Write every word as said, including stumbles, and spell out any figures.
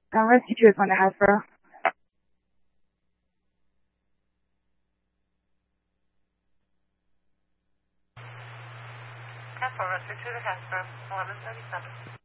Um, Rescue two is going to Hasbro. Hasbro, Rescue two to Hasbro, eleven thirty-seven.